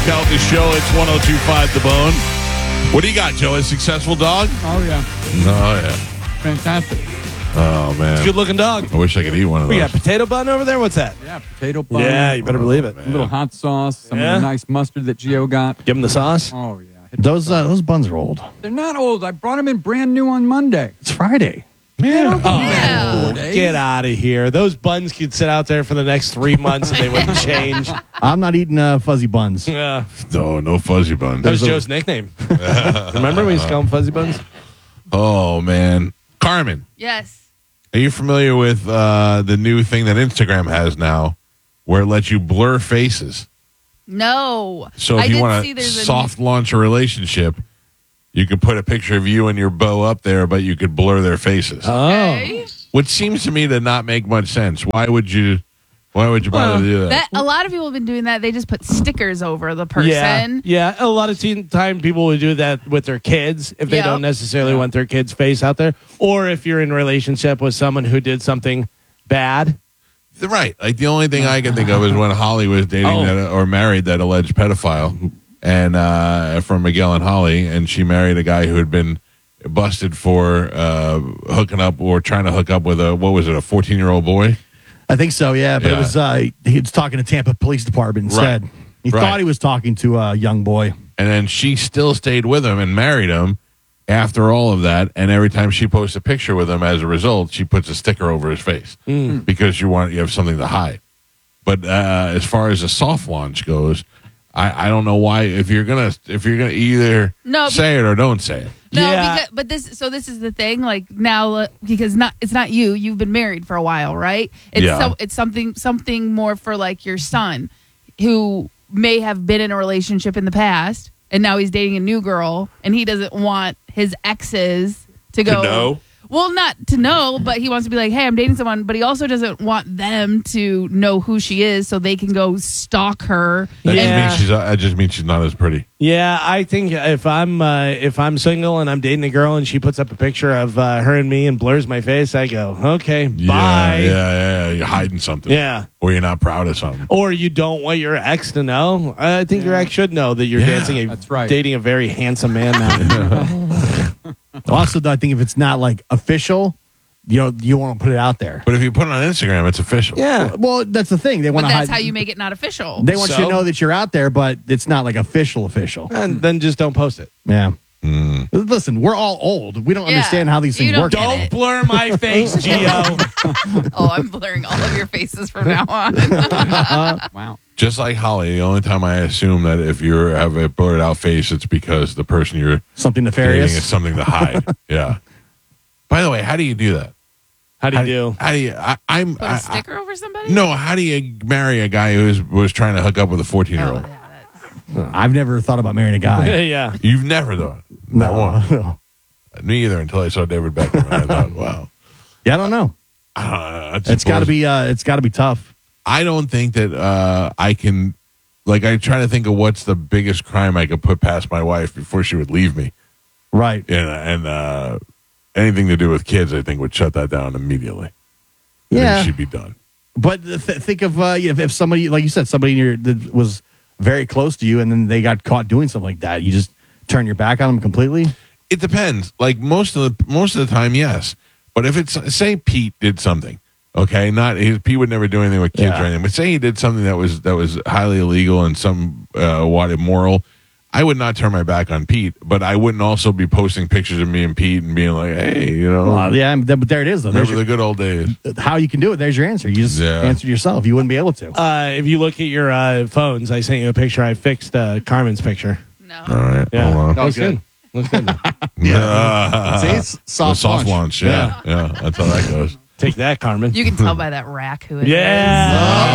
Calta Show. It's 102.5 The Bone. What do you got, Joe? A successful dog? Oh, yeah. Oh, yeah. Fantastic. Oh, man. Good looking dog. I wish I could eat one of We those. got potato bun over there? What's that? Yeah, potato bun. Yeah, you better believe it. A little hot sauce, some Yeah. of the nice mustard that Gio got. Give him the sauce. Oh, yeah. Those buns are old. They're not old. I brought them in brand new on Monday. It's Friday. Yeah. Oh, get out of here. Those buns could sit out there for the next 3 months and they wouldn't change. I'm not eating fuzzy buns. Yeah. No fuzzy buns. That was Joe's nickname. Remember we used to call him Fuzzy Buns? Oh, man. Carmen, Yes. are you familiar with the new thing that Instagram has now where it lets you blur faces? No. So I if you did want see to there's a soft launch a relationship, you could put a picture of you and your beau up there, but you could blur their faces. Okay. Which seems to me to not make much sense. Why would you bother to do that? That a lot of people have been doing that. They just put stickers over the person. Yeah. A lot of time people would do that with their kids if they Yep. don't necessarily want their kid's face out there. Or if you're in a relationship with someone who did something bad. Right. Like the only thing I can think of is when Holly was dating or married that alleged pedophile, and from Miguel and Holly, and she married a guy who had been busted for hooking up or trying to hook up with a 14-year-old boy. I think so, yeah. But Yeah. it was he was talking to Tampa Police Department instead. Right. He Right. thought he was talking to a young boy. And then she still stayed with him and married him after all of that. And every time she posts a picture with him, as a result, she puts a sticker over his face because you have something to hide. But as far as a soft launch goes, I don't know why. If you're gonna either say it or don't say it. No, Yeah. this is the thing. Like now, because it's not you. You've been married for a while, right? It's something more for like your son, who may have been in a relationship in the past, and now he's dating a new girl, and he doesn't want his exes to go. know? Well, not to know, but he wants to be like, hey, I'm dating someone, but he also doesn't want them to know who she is so they can go stalk her. That just means she's not as pretty. Yeah, I think if I'm single and I'm dating a girl and she puts up a picture of her and me and blurs my face, I go, okay, bye. Yeah. You're hiding something. Yeah. Or you're not proud of something. Or you don't want your ex to know. I think your ex should know that you're That's right. dating a very handsome man now. Also, though, I think if it's not like official, you won't put it out there. But if you put it on Instagram, it's official. Yeah. Well, that's the thing. They want But to that's hide. how you make it not official. They want you So? to know that you're out there, but it's not like official. And then just don't post it. Yeah. Listen, we're all old. We don't Yeah. understand how these You things don't work. get Don't it. blur my face, Gio. Oh, I'm blurring all of your faces from now on. Wow. Just like Holly, the only time I assume that if you have a blurred out face, it's because the person you're Something dating nefarious. is something to hide. Yeah. By the way, how do you do that? How do you do? How do you? I'm. Put a sticker over somebody? No. How do you marry a guy who was trying to hook up with a 14-year-old? I've never thought about marrying a guy. Yeah. You've never done it. Not once. No. Me either. Until I saw David Beckham, and I thought, wow. Yeah, I don't know. It's got to be. It's got to be tough. I don't think that I can. Like, I try to think of what's the biggest crime I could put past my wife before she would leave me. Right. And anything to do with kids, I think, would shut that down immediately. I Yeah. think she'd be done. But think of if somebody, like you said, somebody that was very close to you, and then they got caught doing something like that. You just turn your back on them completely. It depends. Like most of the time, yes. But if it's say Pete did something, okay, Pete would never do anything with kids or anything. But say he did something that was highly illegal and some immoral. I would not turn my back on Pete, but I wouldn't also be posting pictures of me and Pete and being like, hey, Yeah, but there it is. Though. remember the good old days. How you can do it. There's your answer. You just answered yourself. You wouldn't be able to. If you look at your phones, I sent you a picture. I fixed Carmen's picture. No. All right, Yeah. hold on. Looks good. Looks good. See, it's The soft launch. Yeah, that's how that goes. Take that, Carmen. You can tell by that rack who it is. Yeah.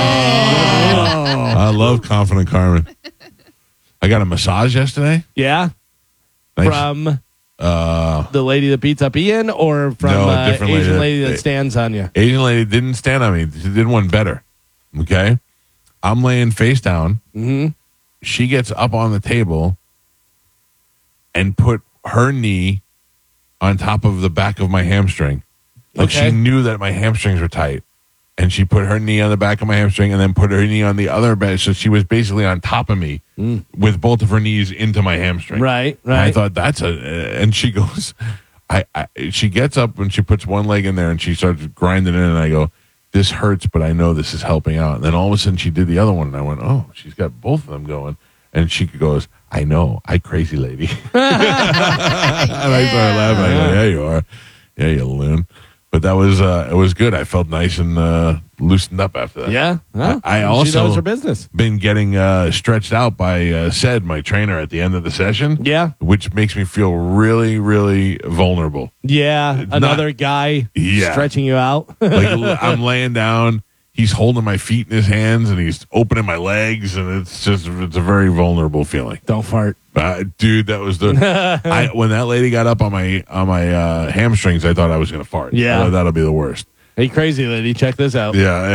I love confident Carmen. I got a massage yesterday. Yeah. Nice. From the lady that beats up Ian, or from No, a different Asian lady. lady that stands on you? Asian lady didn't stand on me. She did one better. Okay. I'm laying face down. Mm-hmm. She gets up on the table and put her knee on top of the back of my hamstring. Like Okay. she knew that my hamstrings were tight. and she put her knee on the back of my hamstring and then put her knee on the other bed. So she was basically on top of me with both of her knees into my hamstring. Right, And I right. thought and she goes, she gets up and she puts one leg in there and she starts grinding in, and I go, this hurts, but I know this is helping out. And then all of a sudden she did the other one, and I went, oh, she's got both of them going. And she goes, I know, I crazy lady. And I started laughing. I go, yeah, you are. Yeah, you loon. But that was it was good. I felt nice and loosened up after that. Yeah. Well, I she also knows her business. been getting stretched out by Sed, my trainer, at the end of the session. Yeah. Which makes me feel really, really vulnerable. Yeah. Another guy Yeah. stretching you out. Like I'm laying down, he's holding my feet in his hands, and he's opening my legs, and it's a very vulnerable feeling. Don't fart. Dude, that was when that lady got up on my hamstrings, I thought I was going to fart. Yeah. I thought that'll be the worst. Hey, crazy lady, check this out. Yeah.